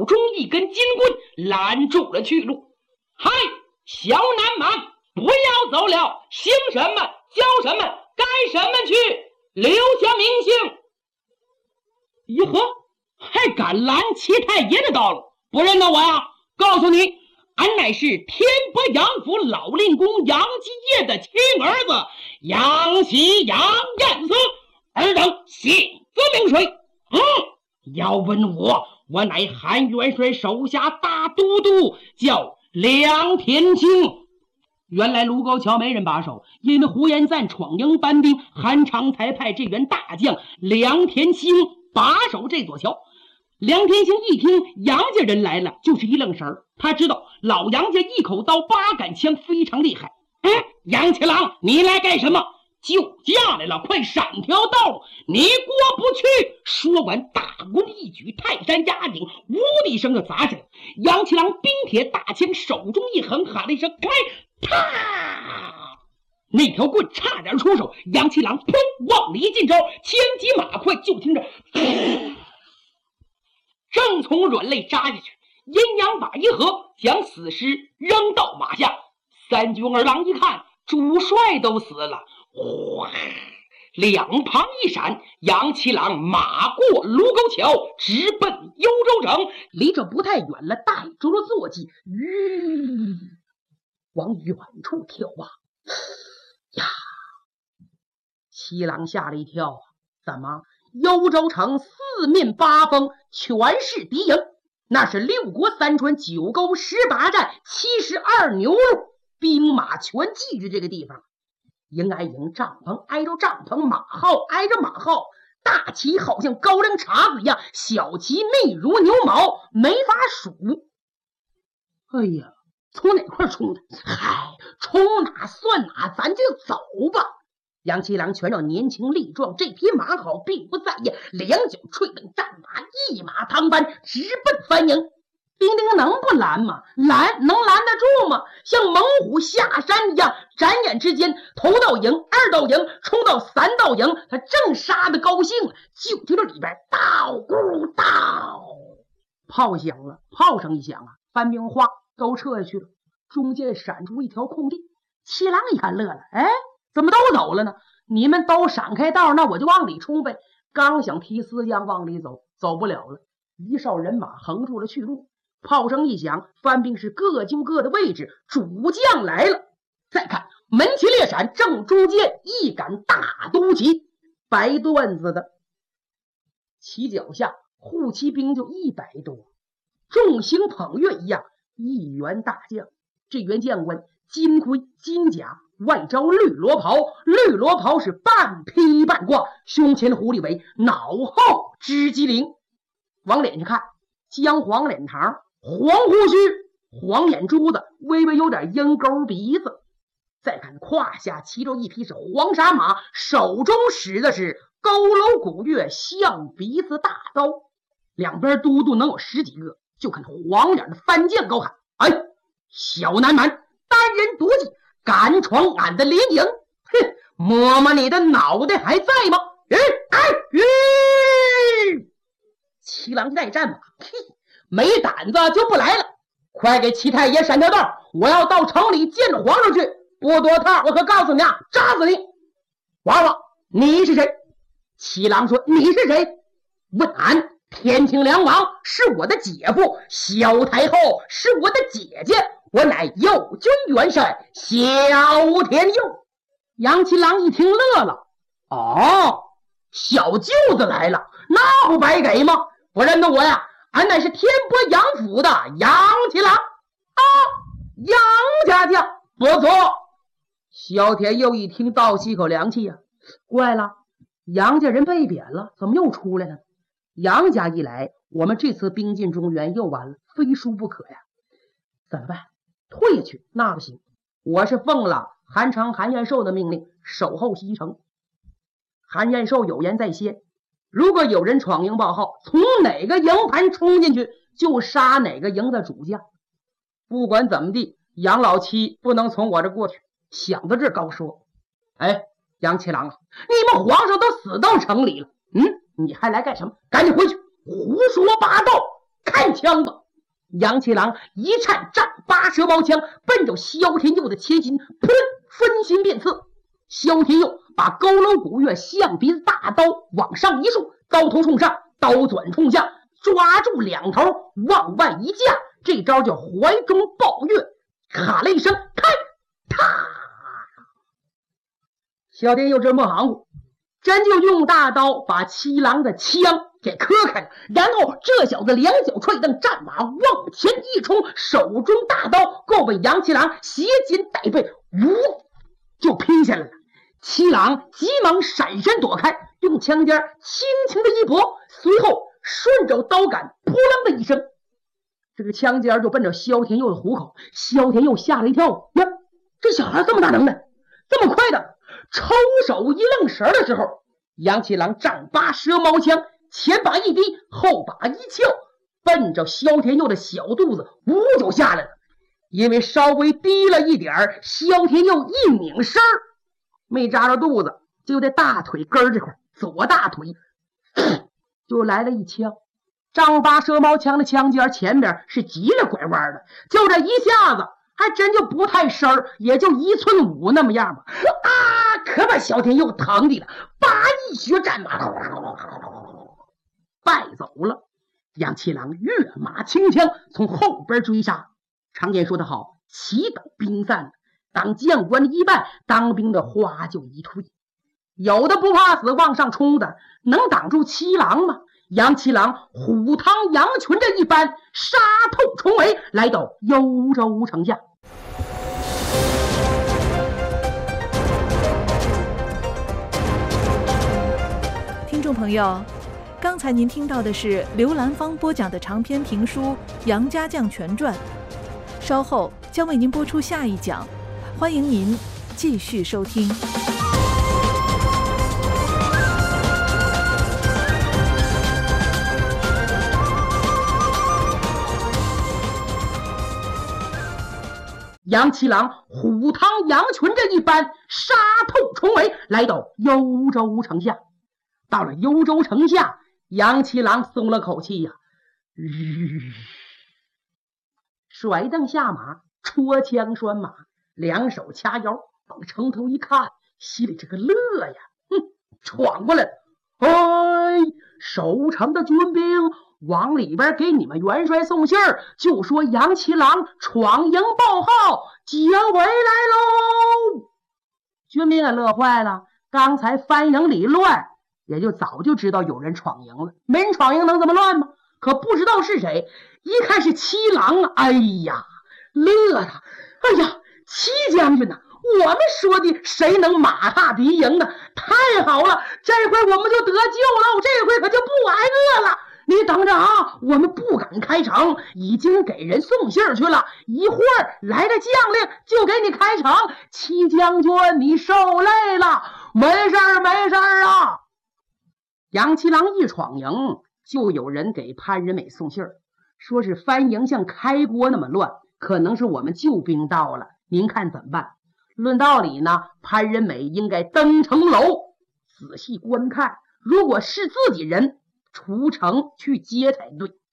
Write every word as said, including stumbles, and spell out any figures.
中一根金棍拦住了去路。嗨，小南蛮，不要走了，姓什么叫什么该什么去，留下名姓。哟呵，还敢拦齐太爷的道路？不认得我呀？告诉你，俺乃是天波杨府老令公杨继业的亲儿子杨喜杨彦子，尔等姓字名谁？嗯，要问我，我乃韩元帅手下大都督，叫梁天清。原来卢沟桥没人把守，因为呼延赞闯营搬兵，韩长才派这员大将梁天清把守这座桥。梁天兴一听杨家人来了，就是一愣神儿。他知道老杨家一口刀八杆枪非常厉害。嗯，杨七郎，你来干什么？救驾来了，快闪条道路，你过不去。说完，大棍一举，泰山压顶，呜的一声就砸起来。杨七郎冰铁大枪手中一横，喊了一声开，啪！那条棍差点出手，杨七郎砰往里一进招，枪急马快，就听着正从软肋扎下去，阴阳把一合，将死尸扔到马下。三军二郎一看，主帅都死了，哗，两旁一闪，杨七郎马过卢沟桥，直奔幽州城。离这不太远了，带住了坐骑，吁，往远处眺望。呀，七郎吓了一跳啊！怎么？幽州城四面八方全是敌营，那是六国三川九沟十八寨七十二牛路，兵马全聚集这个地方。营挨营，帐篷挨着帐篷，马号挨着马号，大旗好像高粱茬子一样，小旗密如牛毛，没法数。哎呀，从哪块冲的？嗨，冲哪算哪，咱就走吧。杨七郎全让年轻力壮，这匹马好并不在意，两脚踹蹬战马，一马当班直奔番营。兵丁能不拦吗？拦能拦得住吗？像猛虎下山一样，转眼之间头道营二道营冲到三道营，他正杀得高兴了，就听到里边道咕道，炮响了，炮声一响啊，番兵哗都撤下去了，中间闪出一条空地。七郎一看乐了，哎，怎么都走了呢？你们都闪开道，那我就往里冲呗。刚想提丝缰往里走，走不了了，一哨人马横住了去路。炮声一响，番兵是各就各的位置，主将来了。再看门旗列闪，正中间一杆大都旗，白缎子的，旗脚下护旗兵就一百多，众星捧月一样，一员大将。这员将官金盔金甲，外罩绿罗袍，绿罗袍是半披半挂，胸前狐狸尾，脑后织机灵。往脸上看，姜黄脸膛，黄胡须，黄眼珠子，微微有点鹰钩鼻子。再看胯下骑着一匹是黄沙马，手中使的是佝偻古月象鼻子大刀。两边都督能有十几个，就看黄脸的番将高喊：哎，小南蛮，单人独骑，敢闯俺的连营，哼，摸摸你的脑袋还在吗？哎哎吁！七郎再战马，嘿，没胆子就不来了。快给齐太爷闪条道，我要到城里见着皇上去。不多套，我可告诉你啊，扎死你！娃娃，你是谁？七郎说：你是谁？问俺。天清凉王是我的姐夫，萧太后是我的姐姐，我乃右军元帅萧天佑。杨七郎一听乐了，哦，小舅子来了，那不白给吗？不认得我呀？俺乃是天波杨府的杨七郎啊，杨家将，不错。萧天佑一听倒吸口凉气呀、啊，怪了，杨家人被贬了，怎么又出来了？杨家一来，我们这次兵进中原又完了，非输不可呀！怎么办？退去那不行，我是奉了韩昌、韩彦寿的命令，守候西城。韩彦寿有言在先，如果有人闯营报号，从哪个营盘冲进去，就杀哪个营的主将。不管怎么地，杨老七不能从我这过去。想到这儿，高说：哎，杨七郎啊，你们皇上都死到城里了，嗯，你还来干什么？赶紧回去！胡说八道！ 看枪吧！杨七郎一颤战八蛇矛枪，奔着萧天佑的前心，噗，分心便刺。萧天佑把佝偻古月象鼻子大刀往上一竖，刀头冲上，刀转冲下，抓住两头往外一架，这招叫怀中抱月。喊了一声开，啪！萧天佑这么行乎，真就用大刀把七郎的枪给磕开了，然后这小子两脚踹蹬，战马往前一冲，手中大刀够被杨七郎斜肩带背，呜就劈下来了。七郎急忙闪身躲开，用枪尖轻轻的一拨，随后顺着刀杆扑啷的一声，这个枪尖就奔着萧天佑的虎口。萧天佑吓了一跳，呀，这小孩这么大能耐，这么快的！抽手一愣神的时候，杨七郎丈八蛇矛枪前把一低，后把一翘，奔着萧天佑的小肚子呜就下来了。因为稍微低了一点，萧天佑一拧身没扎着肚子，就在大腿根这块，左大腿就来了一枪。丈八蛇矛枪的枪尖前面是急了拐弯的，就这一下子还真就不太深儿，也就一寸五那么样吧。啊！可把萧天佑疼的了，八一血战马败走了。杨七郎跃马轻枪从后边追杀。常言说得好，棋等兵散，当将官的一半，当兵的花就一退。有的不怕死往上冲的，能挡住七郎吗？杨七郎虎汤羊群这一般，杀透重围，来到幽州城下。 听众朋友，刚才您听到的是刘兰芳播讲的长篇评书《杨家将全传》，稍后将为您播出下一讲，欢迎您继续收听。 杨七郎虎汤羊群这一般，杀透重围，来到幽州城下。到了幽州城下，杨七郎松了口气呀、啊，甩蹬下马，戳枪拴马，两手掐腰，往城头一看，心里这个乐呀，哼，闯过来了！哎，守城的军兵往里边给你们元帅送信儿，就说杨七郎闯营报号，将围来喽！军兵也乐坏了，刚才番营里乱，也就早就知道有人闯营了，没人闯营能怎么乱吗？可不知道是谁，一看是七郎啊，哎呀，乐了！哎呀，七将军呐、啊，我们说的谁能马踏敌营呢？太好了，这回我们就得救了，这回可就不挨饿了。你等着啊，我们不敢开城，已经给人送信去了，一会儿来了将令就给你开城。七将军，你受累了，没事儿没事儿啊。杨七郎一闯营，就有人给潘仁美送信儿，说是番营像开锅那么乱，可能是我们救兵到了，您看怎么办？论道理呢，潘仁美应该登城楼仔细观看，如果是自己人，出城去接才对。